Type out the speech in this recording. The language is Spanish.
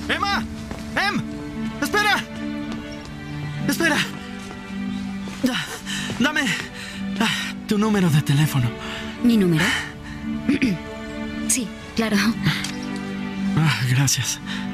¡Emma! ¡Em! ¡Espera! ¡Espera! Dame tu número de teléfono. ¿Mi número? Sí, claro. Gracias.